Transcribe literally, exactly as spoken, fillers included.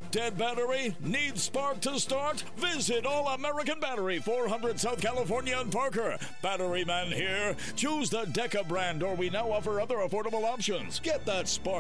Dead battery? Needs spark to start? Visit All American Battery, four hundred South California and Parker. Battery man here. Choose the Deca brand, or we now offer other affordable options. Get that spark